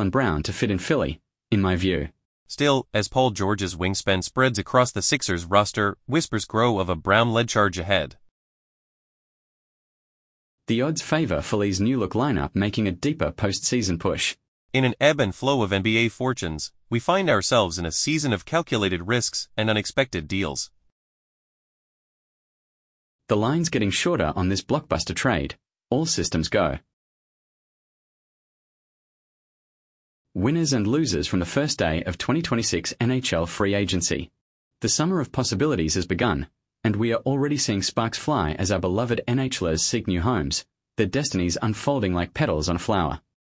Jaylen Brown to fit in Philly, in my view. Still, as Paul George's wingspan spreads across the Sixers roster, whispers grow of a Brown-led charge ahead. The odds favor Philly's new-look lineup making a deeper postseason push. In an ebb and flow of NBA fortunes, we find ourselves in a season of calculated risks and unexpected deals. The line's getting shorter on this blockbuster trade. All systems go. Winners and losers from the first day of 2026 NHL free agency. The summer of possibilities has begun, and we are already seeing sparks fly as our beloved NHLers seek new homes, their destinies unfolding like petals on a flower.